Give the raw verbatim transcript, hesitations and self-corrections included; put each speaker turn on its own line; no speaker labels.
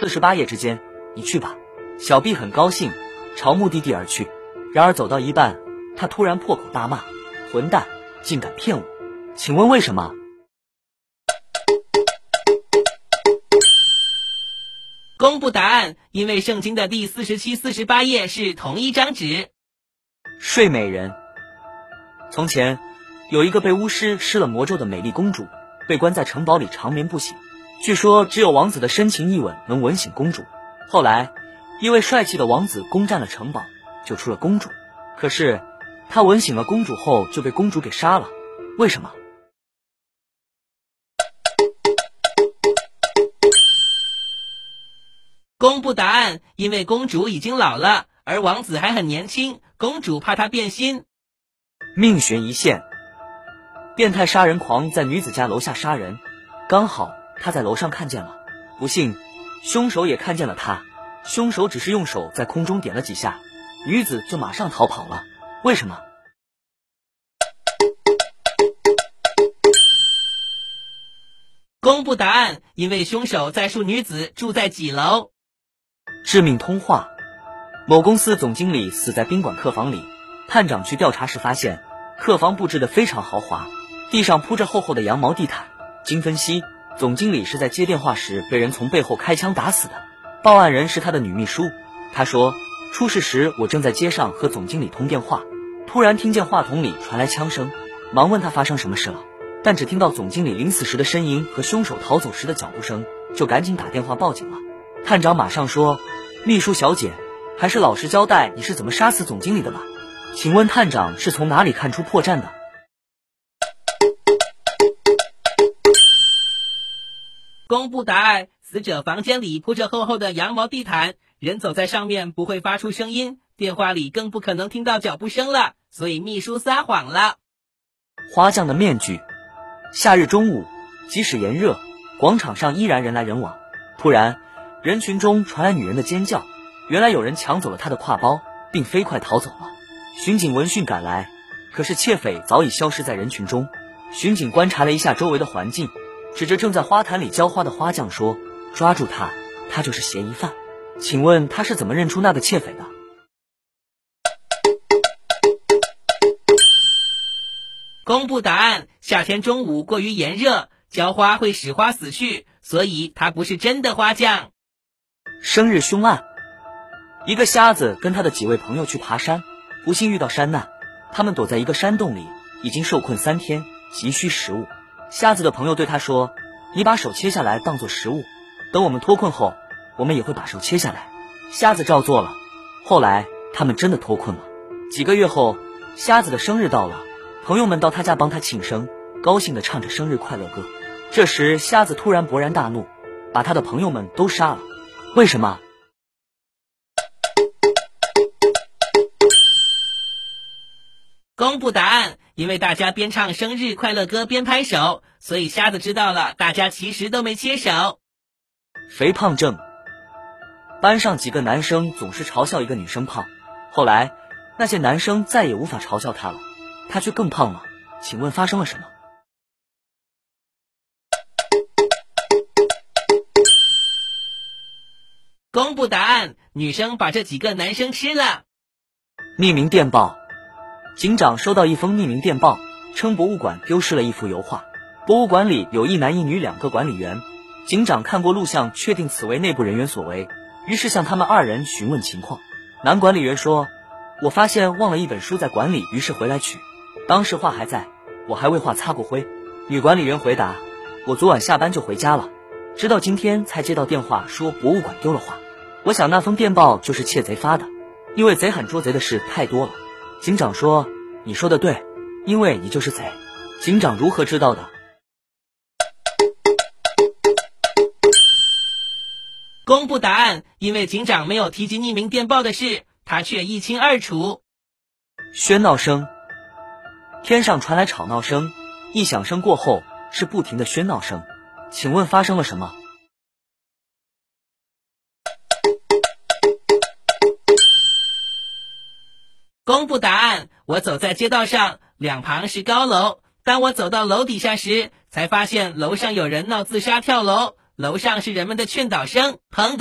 四十八页之间，你去吧。小毕很高兴，朝目的地而去。然而走到一半，他突然破口大骂：混蛋，竟敢骗我！请问为什么？
公布答案，因为圣经的第四十七、四十八页是同一张纸。
睡美人。从前有一个被巫师施了魔咒的美丽公主，被关在城堡里长眠不醒。据说只有王子的深情一吻能吻醒公主。后来一位帅气的王子攻占了城堡，救出了公主。可是他吻醒了公主后就被公主给杀了。为什么？
公布答案，因为公主已经老了，而王子还很年轻，公主怕他变心。
命悬一线。变态杀人狂在女子家楼下杀人，刚好他在楼上看见了，不幸凶手也看见了他。凶手只是用手在空中点了几下，女子就马上逃跑了。为什么？
公布答案，因为凶手在述女子住在几楼。
致命通话。某公司总经理死在宾馆客房里，探长去调查时发现客房布置得非常豪华，地上铺着厚厚的羊毛地毯。经分析，总经理是在接电话时被人从背后开枪打死的。报案人是他的女秘书，她说出事时我正在街上和总经理通电话，突然听见话筒里传来枪声，忙问他发生什么事了，但只听到总经理临死时的呻吟和凶手逃走时的脚步声，就赶紧打电话报警了。探长马上说，秘书小姐，还是老实交代你是怎么杀死总经理的吧。请问探长是从哪里看出破绽的？
公布答案，死者房间里铺着厚厚的羊毛地毯，人走在上面不会发出声音，电话里更不可能听到脚步声了，所以秘书撒谎了。
花匠的面具。夏日中午，即使炎热，广场上依然人来人往。突然人群中传来女人的尖叫，原来有人抢走了她的挎包，并飞快逃走了。巡警闻讯赶来，可是窃匪早已消失在人群中。巡警观察了一下周围的环境，指着正在花坛里浇花的花匠说，抓住他，他就是嫌疑犯。请问他是怎么认出那个窃匪的？
公布答案，夏天中午过于炎热，浇花会使花死去，所以他不是真的花匠。
生日凶案。一个瞎子跟他的几位朋友去爬山，不幸遇到山难，他们躲在一个山洞里，已经受困三天，急需食物。瞎子的朋友对他说，你把手切下来当作食物，等我们脱困后，我们也会把手切下来。瞎子照做了，后来他们真的脱困了。几个月后，瞎子的生日到了，朋友们到他家帮他庆生，高兴地唱着生日快乐歌。这时瞎子突然勃然大怒，把他的朋友们都杀了。为什么？
公布答案，因为大家边唱生日快乐歌边拍手，所以瞎子知道了大家其实都没切手。
肥胖症。班上几个男生总是嘲笑一个女生胖，后来那些男生再也无法嘲笑她了，她却更胖了。请问发生了什么？
公布答案，女生把这几个男生吃了。
匿名电报。警长收到一封匿名电报，称博物馆丢失了一幅油画。博物馆里有一男一女两个管理员，警长看过录像，确定此为内部人员所为，于是向他们二人询问情况。男管理员说，我发现忘了一本书在馆里，于是回来取，当时画还在，我还为画擦过灰。女管理员回答，我昨晚下班就回家了，直到今天才接到电话说博物馆丢了画。我想那封电报就是窃贼发的，因为贼喊捉贼的事太多了。警长说，你说的对，因为你就是贼。警长如何知道的？
公布答案，因为警长没有提及匿名电报的事，他却一清二楚。
喧闹声。天上传来吵闹声，一响声过后是不停的喧闹声。请问发生了什么？
公布答案，我走在街道上，两旁是高楼，当我走到楼底下时，才发现楼上有人闹自杀跳楼，楼上是人们的劝导声，砰